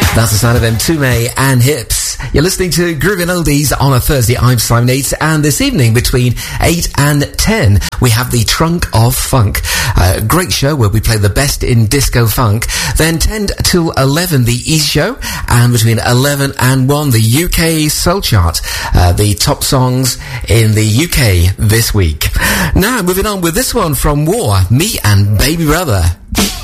That's the sound of Mtume and Hips. You're listening to Groovin' Oldies on a Thursday. I'm Simon Yates, and this evening between 8 and 10 we have the Trunk of Funk. A great show where we play the best in disco funk. Then 10 till 11 the East Show, and between 11 and 1 the UK Soul Chart. The top songs in the UK this week. Now moving on with this one from War, Me and Baby Brother.